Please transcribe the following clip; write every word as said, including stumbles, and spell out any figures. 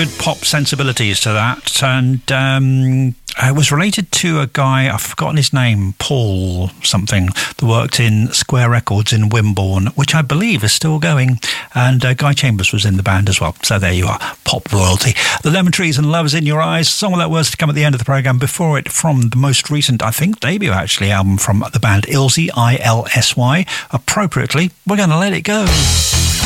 good pop sensibilities to that, and um, it was related to a guy, I've forgotten his name, Paul something, that worked in Square Records in Wimborne, which I believe is still going, and uh, Guy Chambers was in the band as well. So there you are, pop royalty. The Lemon Trees and Love's in Your Eyes, song that was to come at the end of the programme. Before it, from the most recent, I think, debut actually, album from the band Ilsey, I L S Y. Appropriately, We're Gonna Let It Go.